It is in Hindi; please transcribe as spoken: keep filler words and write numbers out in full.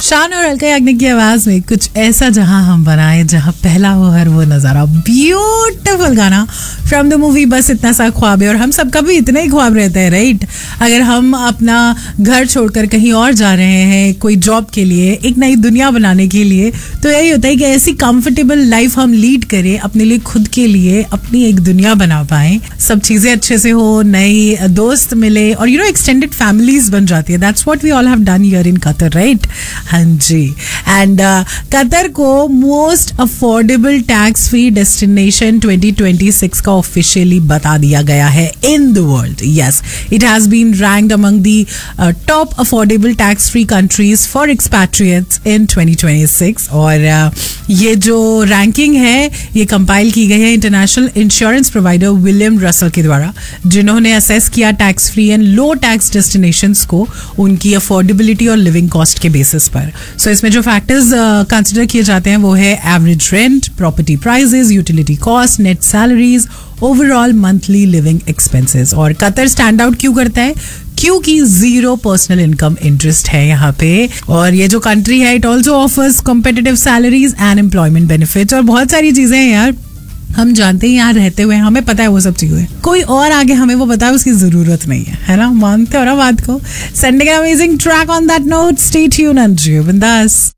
शान और अलका याग्निक की आवाज में कुछ ऐसा जहां हम बनाए जहां पहला हो हर वो नजारा. ब्यूटीफुल गाना फ्रॉम द मूवी बस इतना सा ख्वाब है. और हम सबका भी इतना ही ख्वाब रहता है, राइट? अगर हम अपना घर छोड़कर कहीं और जा रहे हैं कोई जॉब के लिए, एक नई दुनिया बनाने के लिए, तो यही होता है कि ऐसी कंफर्टेबल लाइफ हम लीड करें अपने लिए, खुद के लिए अपनी एक दुनिया बना पाए, सब चीजें अच्छे से हो, नई दोस्त मिले और यू नो एक्सटेंडेड फैमिलीज बन जाती है. That's what we all have done here in Qatar, right? हाँ जी. एंड कतर को most affordable tax free destination twenty twenty six का ऑफिशियली बता दिया गया है in the world. Yes, it has been ranked among the top affordable tax free countries for एक्सपैट्रिएट्स in twenty twenty six. और uh, ये जो रैंकिंग है ये कंपाइल की गई है international insurance provider William Russell के द्वारा, जिन्होंने असेस किया tax free and low tax destinations को उनकी अफोर्डेबिलिटी और लिविंग कॉस्ट के बेसिस पर. सो so, इसमें जो फैक्टर्स कंसिडर uh, किए जाते हैं वो है average rent, property prices, utility cost, net salaries, overall monthly living expenses. और कतर स्टैंड आउट क्यों करता है? क्योंकि जीरो पर्सनल इनकम इंटरेस्ट है यहाँ पे. और ये जो कंट्री है it also offers competitive salaries and employment benefits और बहुत सारी चीजें हैं यार. हम जानते हैं यहाँ रहते हुए हमें पता है वो सब चीजें, कोई और आगे हमें वो बताए उसकी जरूरत नहीं है, है ना? मानते हो ना बात को? Sending an amazing track on that note. Stay tuned and बिंदास.